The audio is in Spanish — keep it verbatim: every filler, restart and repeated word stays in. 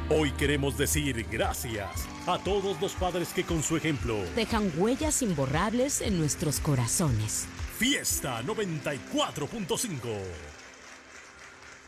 Hoy queremos decir gracias a todos los padres que con su ejemplo dejan huellas imborrables en nuestros corazones. Fiesta noventa y cuatro punto cinco.